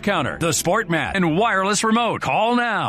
counter, the sport mat, and wireless remote. Call now.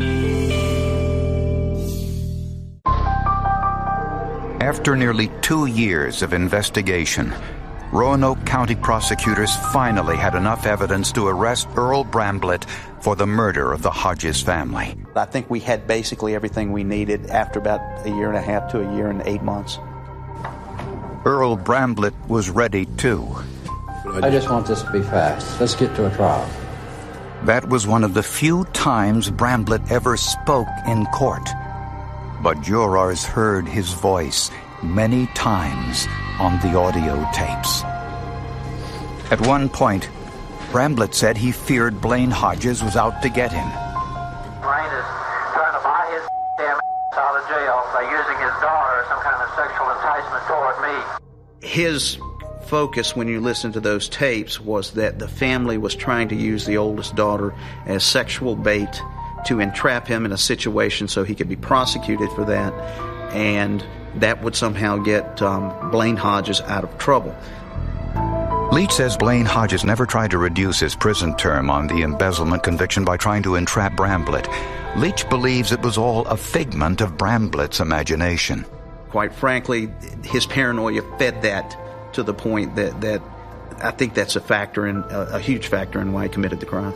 After nearly 2 years of investigation, Roanoke County prosecutors finally had enough evidence to arrest Earl Bramblett for the murder of the Hodges family. I think we had basically everything we needed after about 1.5 to 1 year and 8 months. Earl Bramblett was ready too. I just want this to be fast. Let's get to a trial. That was one of the few times Bramblett ever spoke in court. But jurors heard his voice many times on the audio tapes. At one point, Bramblett said he feared Blaine Hodges was out to get him. Blaine is trying to buy his damn out of jail by using his daughter as some kind of sexual enticement toward me. His focus when you listen to those tapes was that the family was trying to use the oldest daughter as sexual bait to entrap him in a situation so he could be prosecuted for that, and that would somehow get Blaine Hodges out of trouble. Leach says Blaine Hodges never tried to reduce his prison term on the embezzlement conviction by trying to entrap Bramblett. Leach believes it was all a figment of Bramblett's imagination. Quite frankly, his paranoia fed that to the point that I think that's a huge factor in why he committed the crime.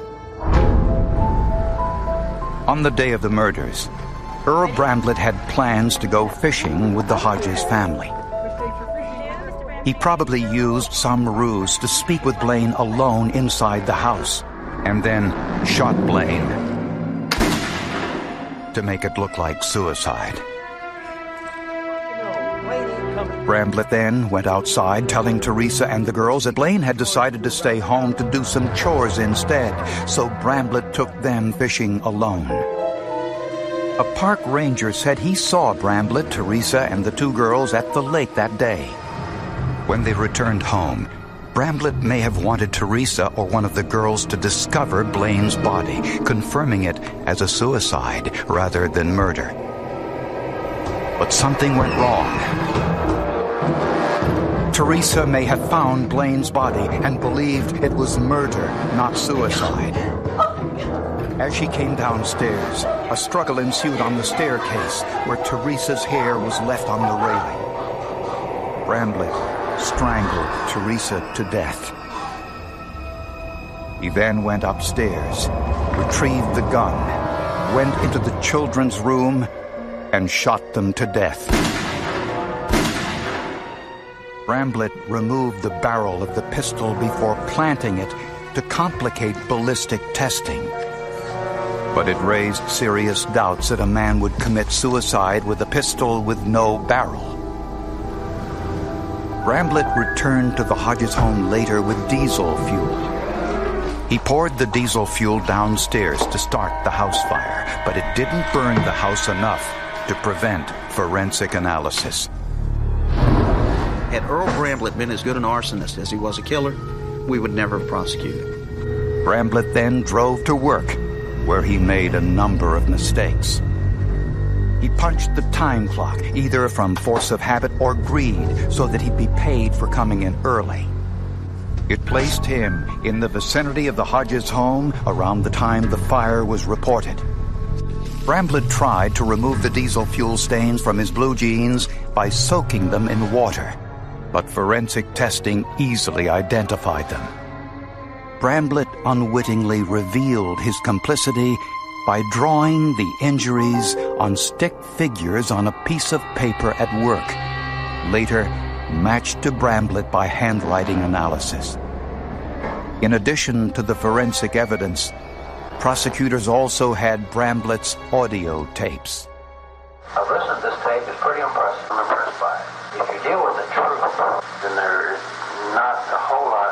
On the day of the murders, Earl Bramblett had plans to go fishing with the Hodges family. He probably used some ruse to speak with Blaine alone inside the house, and then shot Blaine to make it look like suicide. Bramblett then went outside telling Teresa and the girls that Blaine had decided to stay home to do some chores instead, so Bramblett took them fishing alone. A park ranger said he saw Bramblett, Teresa, and the 2 girls at the lake that day. When they returned home, Bramblett may have wanted Teresa or one of the girls to discover Blaine's body, confirming it as a suicide rather than murder. But something went wrong. Teresa may have found Blaine's body and believed it was murder, not suicide. As she came downstairs, a struggle ensued on the staircase where Teresa's hair was left on the railing. Bramblett strangled Teresa to death. He then went upstairs, retrieved the gun, went into the children's room, and shot them to death. Bramblett removed the barrel of the pistol before planting it to complicate ballistic testing. But it raised serious doubts that a man would commit suicide with a pistol with no barrel. Bramblett returned to the Hodges home later with diesel fuel. He poured the diesel fuel downstairs to start the house fire, but it didn't burn the house enough to prevent forensic analysis. Had Earl Bramblett been as good an arsonist as he was a killer, we would never have prosecuted him. Bramblett then drove to work, where he made a number of mistakes. He punched the time clock, either from force of habit or greed, so that he'd be paid for coming in early. It placed him in the vicinity of the Hodges home around the time the fire was reported. Bramblett tried to remove the diesel fuel stains from his blue jeans by soaking them in water, but forensic testing easily identified them. Bramblett unwittingly revealed his complicity by drawing the injuries on stick figures on a piece of paper at work, later matched to Bramblett by handwriting analysis. In addition to the forensic evidence, prosecutors also had Bramblett's audio tapes. I've listened to this tape. It's pretty impressive. I'm impressed by it. If you deal with the truth, then there is not a whole lot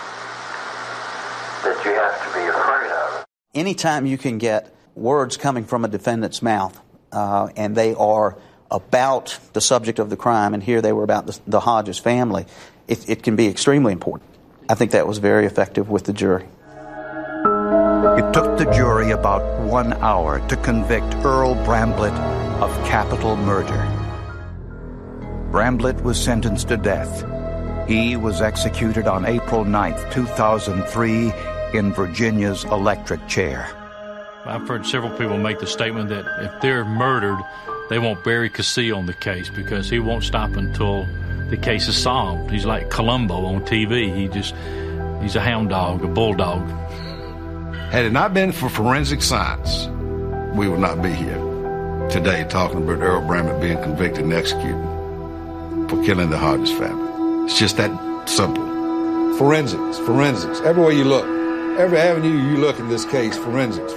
that you have to be afraid of. Anytime you can get words coming from a defendant's mouth, and they are about the subject of the crime, and here they were about the Hodges family, it can be extremely important. I think that was very effective with the jury. It took the jury about 1 hour to convict Earl Bramblett of capital murder. Bramblett was sentenced to death. He was executed on April 9, 2003, in Virginia's electric chair. I've heard several people make the statement that if they're murdered, they want Barry Castillo on the case because he won't stop until the case is solved. He's like Columbo on TV. He's a hound dog, a bulldog. Had it not been for forensic science, we would not be here today talking about Earl Bramlett being convicted and executed for killing the Hodges family. It's just that simple. Forensics. Everywhere you look, every avenue you look in this case, forensics.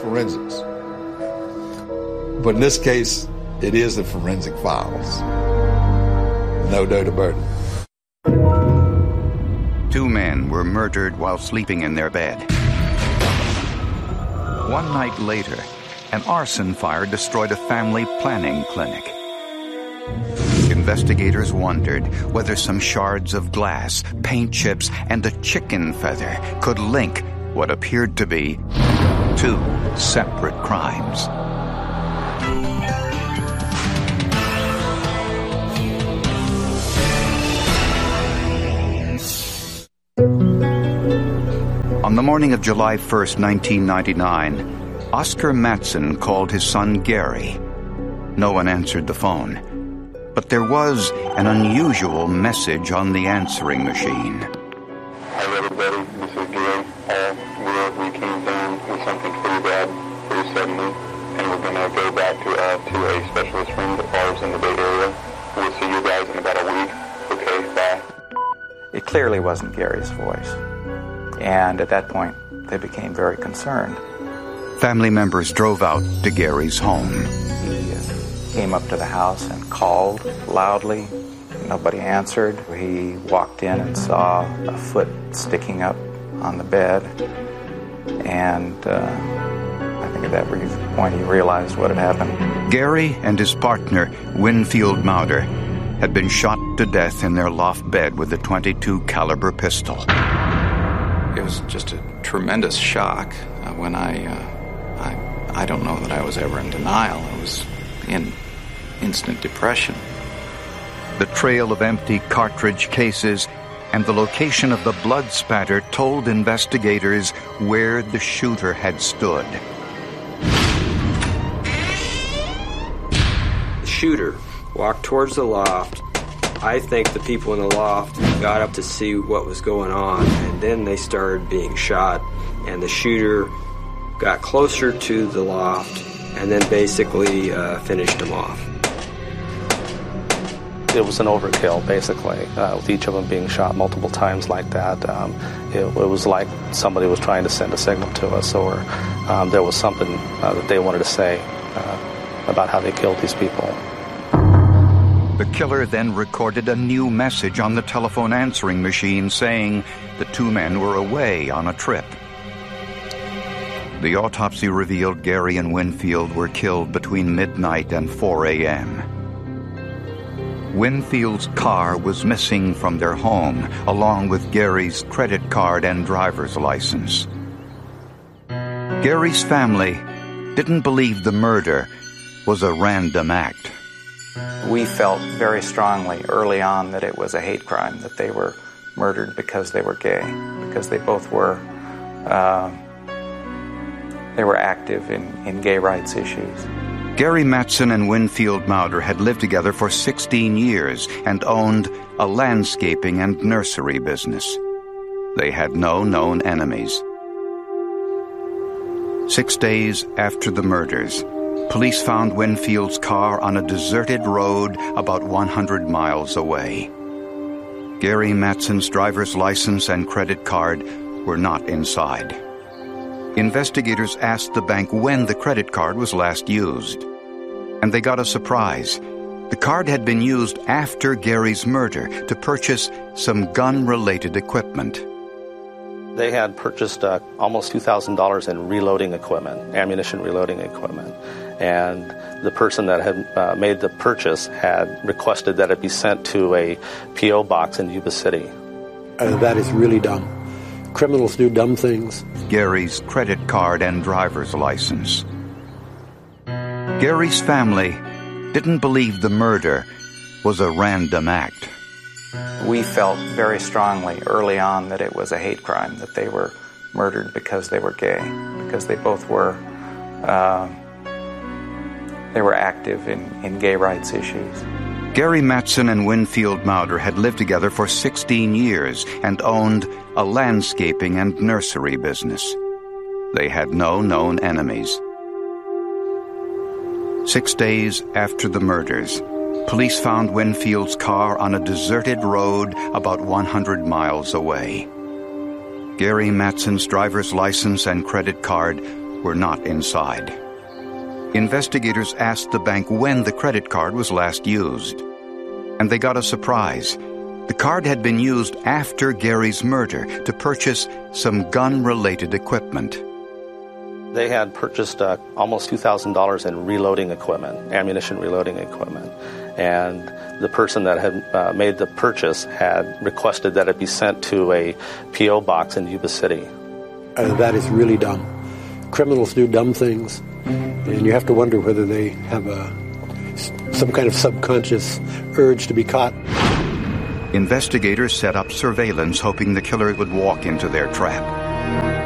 But in this case, it is the forensic files. No doubt about it. 2 men were murdered while sleeping in their bed. One night later, an arson fire destroyed a family planning clinic. Investigators wondered whether some shards of glass, paint chips, and a chicken feather could link what appeared to be 2 separate crimes. On the morning of July 1st, 1999, Oscar Matson called his son Gary. No one answered the phone, but there was an unusual message on the answering machine. Hi everybody, this is Gary. We came down with something pretty bad, pretty suddenly, and we're going to go back to a specialist room that ours in the Bay Area. We'll see you guys in about a week. Okay, bye. It clearly wasn't Gary's voice. And at that point, they became very concerned. Family members drove out to Gary's home. He came up to the house and called loudly. Nobody answered. He walked in and saw a foot sticking up on the bed. And I think at that brief point he realized what had happened. Gary and his partner, Winfield Mauder, had been shot to death in their loft bed with a .22 caliber pistol. It was just a tremendous shock when I don't know that I was ever in denial. I was in instant depression. The trail of empty cartridge cases and the location of the blood spatter told investigators where the shooter had stood. The shooter walked towards the loft. I think the people in the loft got up to see what was going on, and then they started being shot, and the shooter got closer to the loft and then basically finished them off. It was an overkill, basically, with each of them being shot multiple times like that. It was like somebody was trying to send a signal to us, or there was something that they wanted to say about how they killed these people. The killer then recorded a new message on the telephone answering machine saying the 2 men were away on a trip. The autopsy revealed Gary and Winfield were killed between midnight and 4 a.m. Winfield's car was missing from their home, along with Gary's credit card and driver's license. Gary's family didn't believe the murder was a random act. We felt very strongly early on that it was a hate crime, that they were murdered because they were gay, because they both were active in gay rights issues. Gary Matson and Winfield Mauder had lived together for 16 years and owned a landscaping and nursery business. They had no known enemies. 6 days after the murders, police found Winfield's car on a deserted road about 100 miles away. Gary Matson's driver's license and credit card were not inside. Investigators asked the bank when the credit card was last used, and they got a surprise. The card had been used after Gary's murder to purchase some gun-related equipment. They had purchased almost $2,000 in reloading equipment, ammunition reloading equipment. And the person that had made the purchase had requested that it be sent to a P.O. box in Yuba City. That is really dumb. Criminals do dumb things. Gary's credit card and driver's license. Gary's family didn't believe the murder was a random act. We felt very strongly early on that it was a hate crime, that they were murdered because they were gay, because they both were active in gay rights issues. Gary Mattson and Winfield Mauder had lived together for 16 years and owned a landscaping and nursery business. They had no known enemies. 6 days after the murders, police found Winfield's car on a deserted road about 100 miles away. Gary Mattson's driver's license and credit card were not inside. Investigators asked the bank when the credit card was last used, and they got a surprise. The card had been used after Gary's murder to purchase some gun-related equipment. They had purchased almost $2,000 in reloading equipment, ammunition reloading equipment, and the person that had made the purchase had requested that it be sent to a P.O. box in Yuba City. That is really dumb. Criminals do dumb things, and you have to wonder whether they have some kind of subconscious urge to be caught. Investigators set up surveillance, hoping the killer would walk into their trap.